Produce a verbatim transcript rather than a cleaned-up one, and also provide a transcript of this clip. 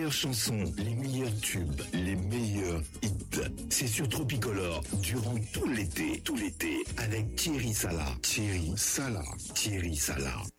meilleures chansons, les meilleurs tubes, les meilleurs hits. C'est sur Tropicolore durant tout l'été, tout l'été, avec Thierry Salah. Thierry Salah. Thierry Salah.